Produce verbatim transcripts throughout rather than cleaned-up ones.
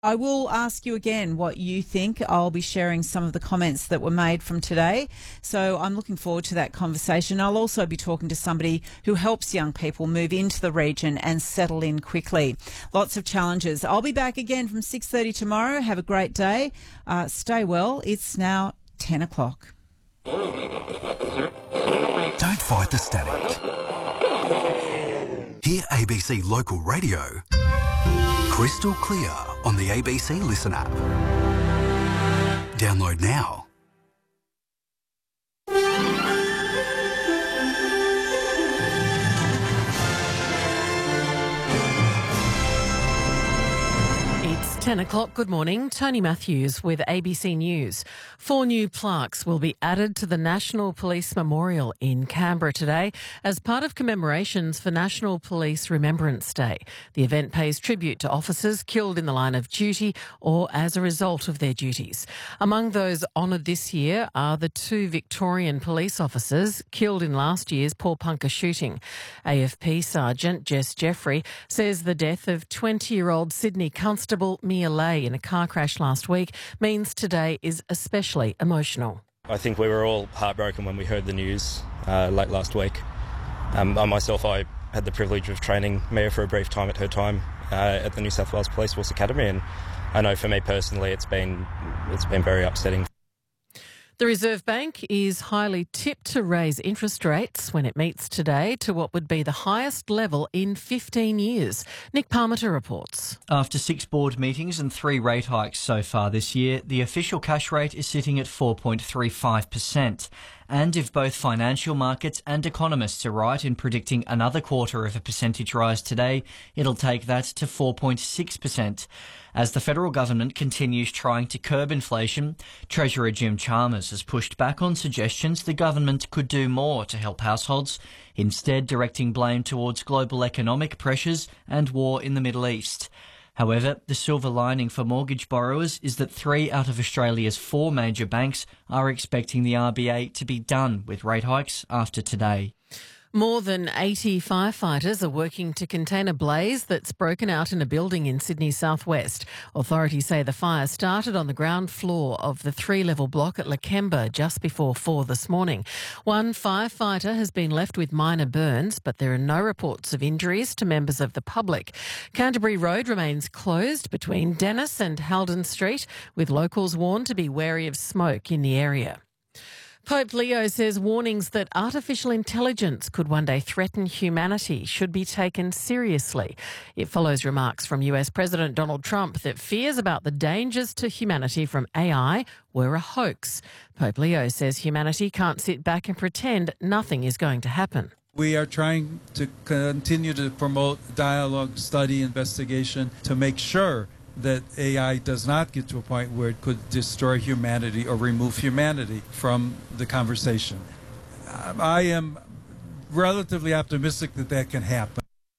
I will ask you again what you think. I'll be sharing some of the comments that were made from today. So I'm looking forward to that conversation. I'll also be talking to somebody who helps young people move into the region and settle in quickly. Lots of challenges. I'll be back again from six thirty tomorrow. Have a great day. Uh, stay well. It's now ten o'clock. Don't fight the static. Hear A B C Local Radio crystal clear on the A B C Listen app. Download now. ten o'clock, good morning. Tony Matthews with A B C News. Four new plaques will be added to the National Police Memorial in Canberra today as part of commemorations for National Police Remembrance Day. The event pays tribute to officers killed in the line of duty or as a result of their duties. Among those honoured this year are the two Victorian police officers killed in last year's Paul-Punker shooting. A F P Sergeant Jess Jeffrey says the death of twenty-year-old Sydney Constable Mia Lay in a car crash last week means today is especially emotional. I think we were all heartbroken when we heard the news uh, late last week. Um, I myself, I had the privilege of training Mia for a brief time at her time uh, at the New South Wales Police Force Academy, and I know for me personally it's been it's been very upsetting. The Reserve Bank is highly tipped to raise interest rates when it meets today to what would be the highest level in fifteen years. Nick Parmenter reports. After six board meetings and three rate hikes so far this year, the official cash rate is sitting at four point three five percent. And if both financial markets and economists are right in predicting another quarter of a percentage rise today, it'll take that to four point six percent. As the federal government continues trying to curb inflation, Treasurer Jim Chalmers has pushed back on suggestions the government could do more to help households, instead directing blame towards global economic pressures and war in the Middle East. However, the silver lining for mortgage borrowers is that three out of Australia's four major banks are expecting the R B A to be done with rate hikes after today. More than eighty firefighters are working to contain a blaze that's broken out in a building in Sydney's southwest. Authorities say the fire started on the ground floor of the three-level block at Lakemba just before four this morning. One firefighter has been left with minor burns, but there are no reports of injuries to members of the public. Canterbury Road remains closed between Dennis and Halden Street, with locals warned to be wary of smoke in the area. Pope Leo says warnings that artificial intelligence could one day threaten humanity should be taken seriously. It follows remarks from U S President Donald Trump that fears about the dangers to humanity from A I were a hoax. Pope Leo says humanity can't sit back and pretend nothing is going to happen. We are trying to continue to promote dialogue, study, investigation to make sure that A I does not get to a point where it could destroy humanity or remove humanity from the conversation. I am relatively optimistic that that can happen.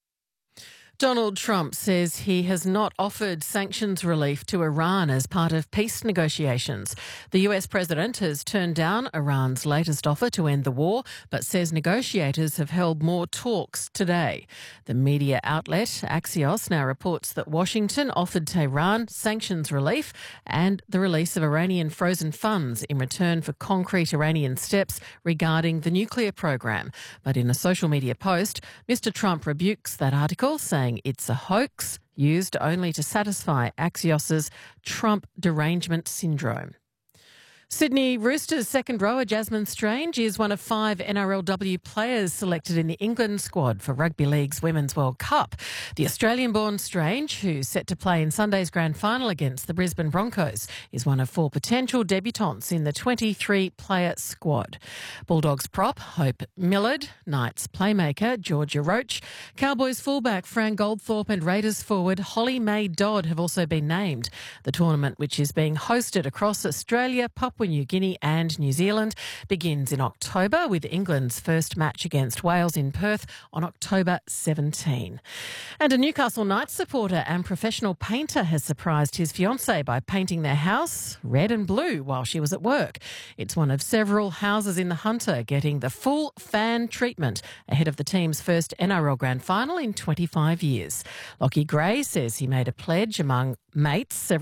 Donald Trump says he has not offered sanctions relief to Iran as part of peace negotiations. The U S president has turned down Iran's latest offer to end the war, but says negotiators have held more talks today. The media outlet Axios now reports that Washington offered Tehran sanctions relief and the release of Iranian frozen funds in return for concrete Iranian steps regarding the nuclear program. But in a social media post, Mister Trump rebukes that article, saying it's a hoax used only to satisfy Axios's Trump derangement syndrome. Sydney Roosters second rower Jasmine Strange is one of five N R L W players selected in the England squad for Rugby League's Women's World Cup. The Australian-born Strange, who's set to play in Sunday's grand final against the Brisbane Broncos, is one of four potential debutants in the twenty-three player squad. Bulldogs prop Hope Millard, Knights playmaker Georgia Roach, Cowboys fullback Fran Goldthorpe and Raiders forward Holly May Dodd have also been named. The tournament, which is being hosted across Australia, Papua Papua New Guinea and New Zealand begins in October, with England's first match against Wales in Perth on October seventeenth. And a Newcastle Knights supporter and professional painter has surprised his fiancée by painting their house red and blue while she was at work. It's one of several houses in the Hunter getting the full fan treatment ahead of the team's first N R L Grand Final in twenty-five years. Lockie Gray says he made a pledge among mates several